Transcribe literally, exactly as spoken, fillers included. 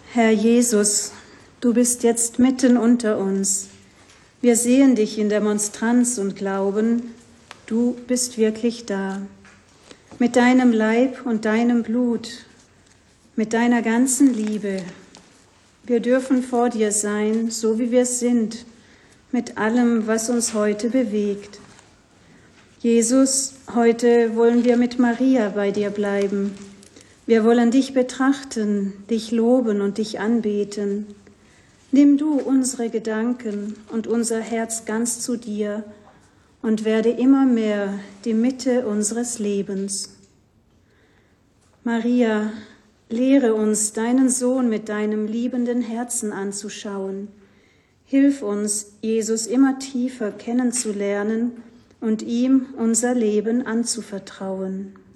Herr Jesus, du bist jetzt mitten unter uns. Wir sehen dich in der Monstranz und glauben, du bist wirklich da. Mit deinem Leib und deinem Blut, mit deiner ganzen Liebe. Wir dürfen vor dir sein, so wie wir sind, mit allem, was uns heute bewegt. Jesus, heute wollen wir mit Maria bei dir bleiben. Wir wollen dich betrachten, dich loben und dich anbeten. Nimm du unsere Gedanken und unser Herz ganz zu dir und werde immer mehr die Mitte unseres Lebens. Maria, lehre uns, deinen Sohn mit deinem liebenden Herzen anzuschauen. Hilf uns, Jesus immer tiefer kennenzulernen und ihm unser Leben anzuvertrauen.